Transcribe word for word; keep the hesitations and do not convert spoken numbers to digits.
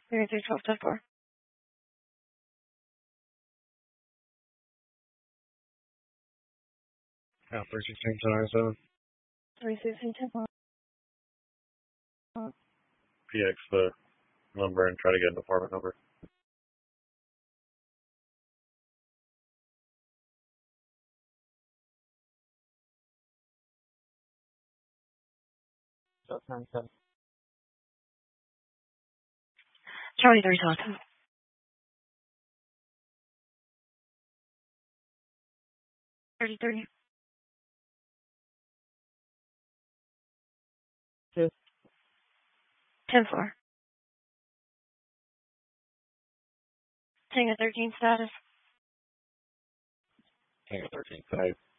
three three twelve ten four. Yeah, three sixteen ten nine seven. three sixteen ten four. P X the number and try to get an apartment number. That's nine seven. Charlie three talking. Thirty thirty. Two. Ten four. Tango thirteen status. Tango thirteen five.